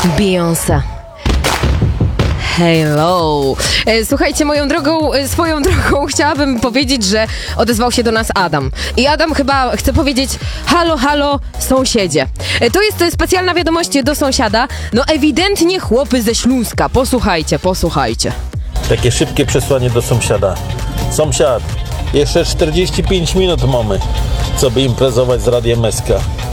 Beyoncé. Hello. Słuchajcie, swoją drogą chciałabym powiedzieć, że odezwał się do nas Adam. I Adam chyba chce powiedzieć: halo, halo, sąsiedzie. To jest specjalna wiadomość do sąsiada. No ewidentnie chłopy ze Śląska. Posłuchajcie. Takie szybkie przesłanie do sąsiada. Sąsiad, jeszcze 45 minut mamy, co by imprezować z Radiem SK.